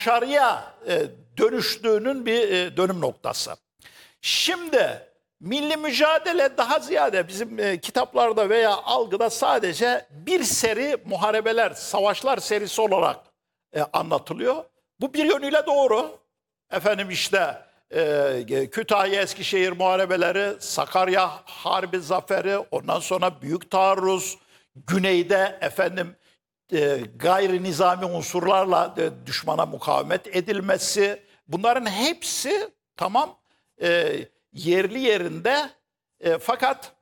başarıya dönüştüğünün bir dönüm noktası. Şimdi milli mücadele daha ziyade bizim kitaplarda veya algıda sadece bir seri muharebeler, savaşlar serisi olarak anlatılıyor. Bu bir yönüyle doğru. Efendim işte Kütahya Eskişehir muharebeleri, Sakarya Harbi Zaferi, ondan sonra Büyük Taarruz, güneyde efendim gayri nizami unsurlarla düşmana mukavemet edilmesi, bunların hepsi tamam yerli yerinde fakat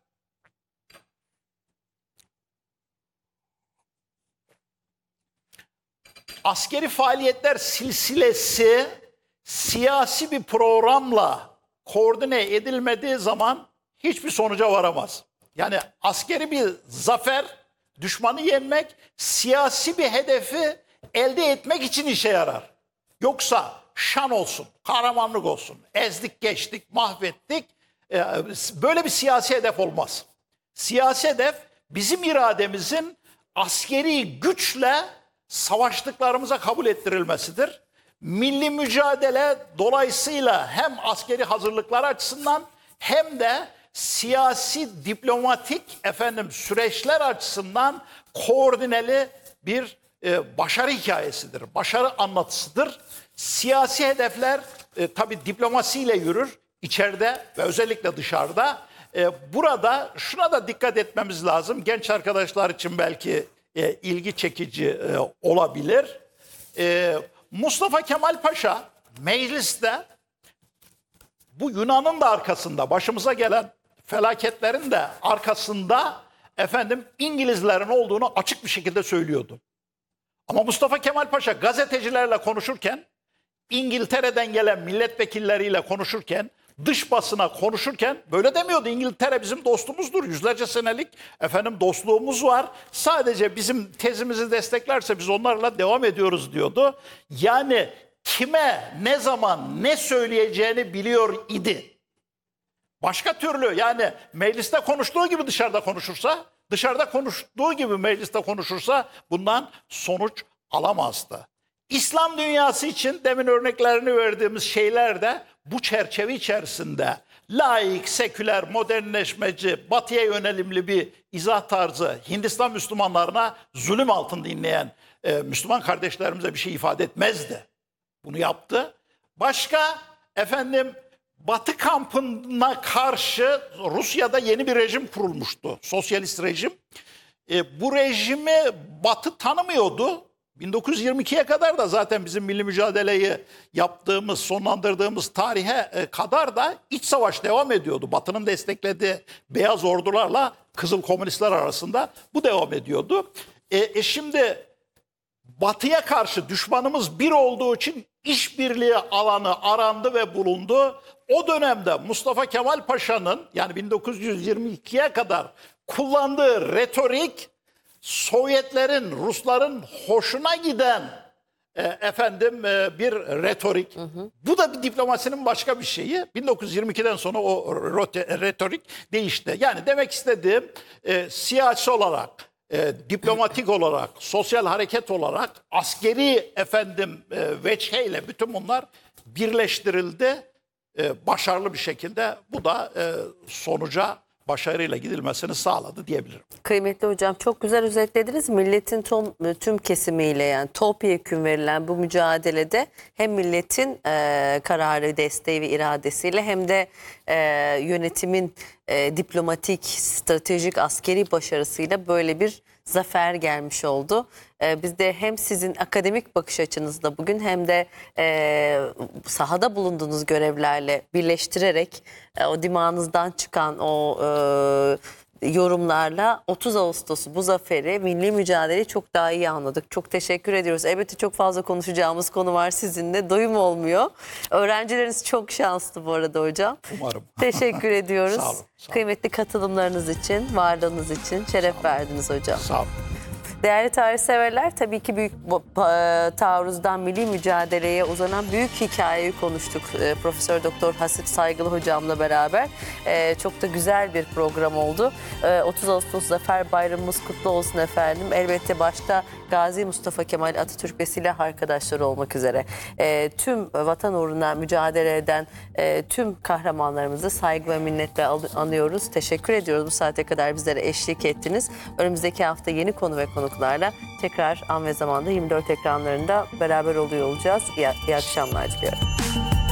askeri faaliyetler silsilesi siyasi bir programla koordine edilmediği zaman hiçbir sonuca varamaz. Yani askeri bir zafer, düşmanı yenmek, siyasi bir hedefi elde etmek için işe yarar. Yoksa şan olsun, kahramanlık olsun, ezdik geçtik, mahvettik, böyle bir siyasi hedef olmaz. Siyasi hedef bizim irademizin askeri güçle savaştıklarımıza kabul ettirilmesidir. Milli mücadele dolayısıyla hem askeri hazırlıklar açısından hem de siyasi diplomatik süreçler açısından koordineli bir başarı hikayesidir, başarı anlatısıdır. Siyasi hedefler tabii diplomasiyle yürür, içeride ve özellikle dışarıda. Burada şuna da dikkat etmemiz lazım, genç arkadaşlar için belki ilgi çekici olabilir. Mustafa Kemal Paşa mecliste bu Yunan'ın da arkasında, başımıza gelen felaketlerin de arkasında İngilizlerin olduğunu açık bir şekilde söylüyordu. Ama Mustafa Kemal Paşa gazetecilerle konuşurken, İngiltere'den gelen milletvekilleriyle konuşurken, dış basına konuşurken böyle demiyordu. İngiltere bizim dostumuzdur. Yüzlerce senelik dostluğumuz var. Sadece bizim tezimizi desteklerse biz onlarla devam ediyoruz diyordu. Yani kime, ne zaman, ne söyleyeceğini biliyor idi. Başka türlü yani mecliste konuştuğu gibi dışarıda konuşursa, dışarıda konuştuğu gibi mecliste konuşursa bundan sonuç alamazdı. İslam dünyası için demin örneklerini verdiğimiz şeyler de bu çerçeve içerisinde laik, seküler, modernleşmeci, batıya yönelimli bir izah tarzı Hindistan Müslümanlarına zulüm altında dinleyen Müslüman kardeşlerimize bir şey ifade etmezdi. Bunu yaptı. Başka Batı kampına karşı Rusya'da yeni bir rejim kurulmuştu. Sosyalist rejim. Bu rejimi Batı tanımıyordu. 1922'ye kadar da zaten bizim milli mücadeleyi yaptığımız, sonlandırdığımız tarihe kadar da iç savaş devam ediyordu. Batı'nın desteklediği beyaz ordularla Kızıl Komünistler arasında bu devam ediyordu. Şimdi Batı'ya karşı düşmanımız bir olduğu için işbirliği alanı arandı ve bulundu. O dönemde Mustafa Kemal Paşa'nın yani 1922'ye kadar kullandığı retorik Sovyetlerin, Rusların hoşuna giden bir retorik. Bu da bir diplomasinin başka bir şeyi. 1922'den sonra o retorik değişti. Yani demek istediğim siyasi olarak, diplomatik olarak, sosyal hareket olarak, askeri veçheyle bütün bunlar birleştirildi. Başarılı bir şekilde bu da sonuca başarıyla gidilmesini sağladı diyebilirim. Kıymetli hocam çok güzel özetlediniz. Milletin tüm kesimiyle yani topyekün verilen bu mücadelede hem milletin kararı, desteği ve iradesiyle hem de yönetimin diplomatik, stratejik, askeri başarısıyla böyle bir zafer gelmiş oldu. Biz de hem sizin akademik bakış açınızda bugün hem de sahada bulunduğunuz görevlerle birleştirerek o dimağınızdan çıkan o yorumlarla 30 Ağustos'u bu zaferi, milli mücadeleyi çok daha iyi anladık. Çok teşekkür ediyoruz. Elbette çok fazla konuşacağımız konu var sizinle. Doyum olmuyor. Öğrencileriniz çok şanslı bu arada hocam. Umarım. Teşekkür ediyoruz. Sağ olun. Kıymetli katılımlarınız için, varlığınız için şeref verdiniz hocam. Sağ olun. Değerli tarihseverler, tabii ki büyük taarruzdan milli mücadeleye uzanan büyük hikayeyi konuştuk. Profesör Doktor Hasip Saygılı hocamla beraber. Çok da güzel bir program oldu. 30 Ağustos Zafer Bayramımız kutlu olsun efendim. Elbette başta Gazi Mustafa Kemal Atatürk ve silah arkadaşları olmak üzere tüm vatan uğruna mücadele eden tüm kahramanlarımızı saygı ve minnetle anıyoruz. Teşekkür ediyoruz bu saate kadar bizlere eşlik ettiniz. Önümüzdeki hafta yeni konu ve konuklarla tekrar an ve zamanda 24 ekranlarında beraber oluyor olacağız. İyi akşamlar diliyorum.